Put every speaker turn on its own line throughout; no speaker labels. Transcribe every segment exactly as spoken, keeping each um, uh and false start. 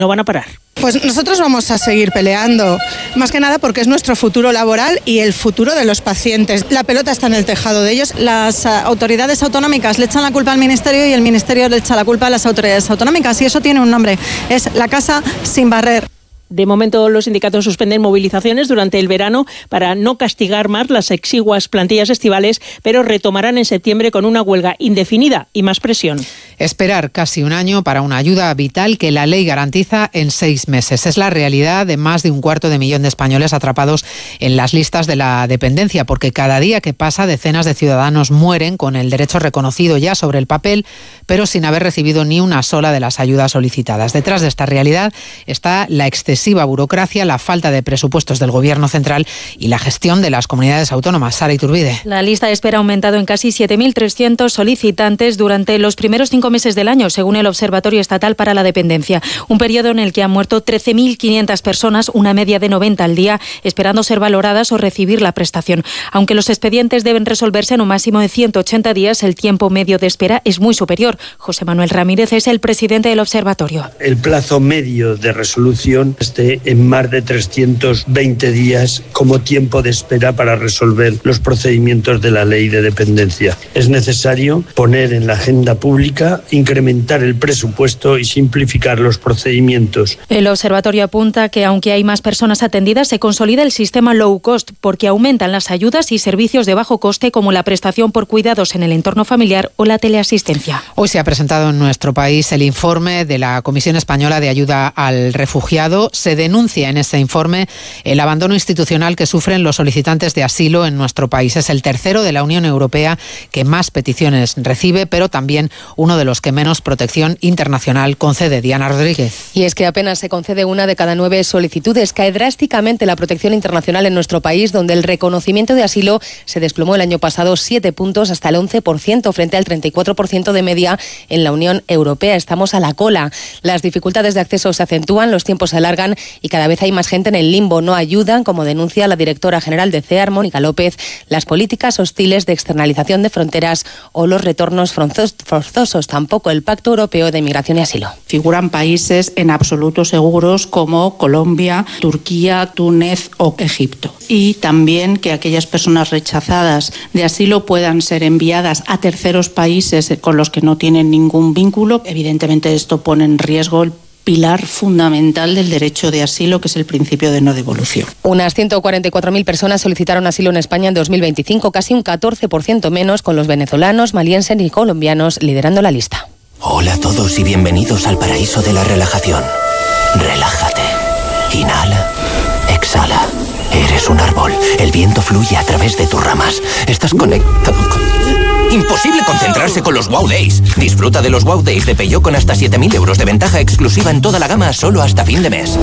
no van a parar.
Pues nosotros vamos a seguir peleando, más que nada porque es nuestro futuro laboral y el futuro de los pacientes. La pelota está en el tejado de ellos. Las autoridades autonómicas le echan la culpa al Ministerio y el Ministerio le echa la culpa a las autoridades autonómicas, y eso tiene un nombre, es la casa sin barrer.
De momento, los sindicatos suspenden movilizaciones durante el verano para no castigar más las exiguas plantillas estivales, pero retomarán en septiembre con una huelga indefinida y más presión.
Esperar casi un año para una ayuda vital que la ley garantiza en seis meses. Es la realidad de más de un cuarto de millón de españoles atrapados en las listas de la dependencia, porque cada día que pasa decenas de ciudadanos mueren con el derecho reconocido ya sobre el papel, pero sin haber recibido ni una sola de las ayudas solicitadas. Detrás de esta realidad está la excesiva burocracia, la falta de presupuestos del Gobierno central y la gestión de las comunidades autónomas. Sara Iturbide.
La lista de espera ha aumentado en casi siete mil trescientos solicitantes durante los primeros cinco meses del año, según el Observatorio Estatal para la Dependencia. Un periodo en el que han muerto trece mil quinientas personas, una media de noventa al día, esperando ser valoradas o recibir la prestación. Aunque los expedientes deben resolverse en un máximo de ciento ochenta días, el tiempo medio de espera es muy superior. José Manuel Ramírez es el presidente del observatorio.
El plazo medio de resolución esté en más de trescientos veinte días como tiempo de espera para resolver los procedimientos de la ley de dependencia. Es necesario poner en la agenda pública, incrementar el presupuesto y simplificar los procedimientos.
El observatorio apunta que aunque hay más personas atendidas, se consolida el sistema low cost porque aumentan las ayudas y servicios de bajo coste como la prestación por cuidados en el entorno familiar o la teleasistencia.
Hoy se ha presentado en nuestro país el informe de la Comisión Española de Ayuda al Refugiado. Se denuncia en ese informe el abandono institucional que sufren los solicitantes de asilo en nuestro país. Es el tercero de la Unión Europea que más peticiones recibe, pero también uno de los que menos protección internacional concede. Diana Rodríguez.
Y es que apenas se concede una de cada nueve solicitudes. Cae drásticamente la protección internacional en nuestro país, donde el reconocimiento de asilo se desplomó el año pasado siete puntos hasta el once por ciento frente al treinta y cuatro por ciento de media en la Unión Europea. Estamos a la cola. Las dificultades de acceso se acentúan, los tiempos se alargan y cada vez hay más gente en el limbo. No ayudan, como denuncia la directora general de CEAR, Mónica López, las políticas hostiles de externalización de fronteras o los retornos forzosos. Tampoco el Pacto Europeo de Migración y Asilo.
Figuran países en absoluto seguros como Colombia, Turquía, Túnez o Egipto. Y también que aquellas personas rechazadas de asilo puedan ser enviadas a terceros países con los que no tienen ningún vínculo. Evidentemente esto pone en riesgo el pilar fundamental del derecho de asilo, que es el principio de no devolución.
Unas ciento cuarenta y cuatro mil personas solicitaron asilo en España en dos mil veinticinco, casi un catorce por ciento menos, con los venezolanos, malienses y colombianos liderando la lista.
Hola a todos y bienvenidos al paraíso de la relajación. Relájate. Inhala. Exhala. Eres un árbol. El viento fluye a través de tus ramas. Estás conectado con... Imposible concentrarse con los Wow Days. Disfruta de los Wow Days de Peugeot con hasta siete mil euros de ventaja exclusiva en toda la gama solo hasta fin de mes.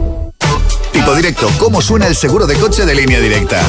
Tipo Directo, ¿cómo suena el seguro de coche de Línea Directa?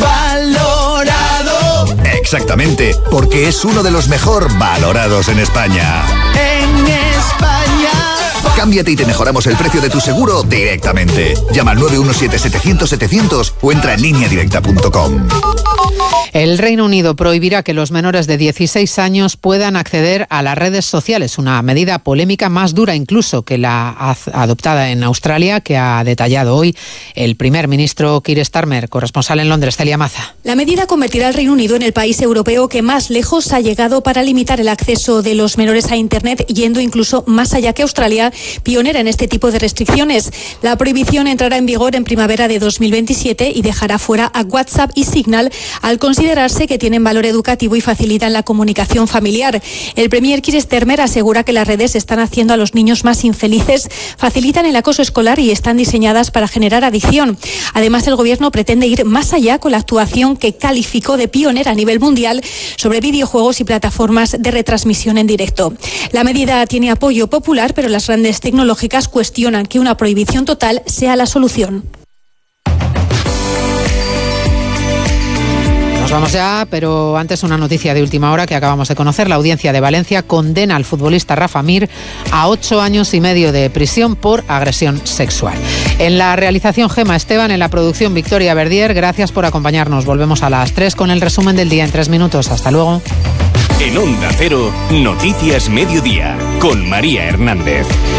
¡Valorado!
Exactamente, porque es uno de los mejor valorados en España.
En España.
Cámbiate y te mejoramos el precio de tu seguro directamente. Llama al nueve uno siete, setecientos, setecientos o entra en línea directa punto com.
El Reino Unido prohibirá que los menores de dieciséis años puedan acceder a las redes sociales, una medida polémica más dura incluso que la adoptada en Australia, que ha detallado hoy el primer ministro Keir Starmer. Corresponsal en Londres, Celia Maza.
La medida convertirá al Reino Unido en el país europeo que más lejos ha llegado para limitar el acceso de los menores a Internet, yendo incluso más allá que Australia, pionera en este tipo de restricciones. La prohibición entrará en vigor en primavera de dos mil veintisiete y dejará fuera a WhatsApp y Signal al considerarse que tienen valor educativo y facilitan la comunicación familiar. El premier Keir Starmer asegura que las redes están haciendo a los niños más infelices, facilitan el acoso escolar y están diseñadas para generar adicción. Además, el gobierno pretende ir más allá con la actuación que calificó de pionera a nivel mundial sobre videojuegos y plataformas de retransmisión en directo. La medida tiene apoyo popular, pero las grandes tecnológicas cuestionan que una prohibición total sea la solución.
Nos vamos ya, pero antes una noticia de última hora que acabamos de conocer. La Audiencia de Valencia condena al futbolista Rafa Mir a ocho años y medio de prisión por agresión sexual. En la realización, Gema Esteban, en la producción, Victoria Verdier. Gracias por acompañarnos. Volvemos a las tres con el resumen del día en tres minutos. Hasta luego.
En Onda Cero, Noticias Mediodía, con María Hernández.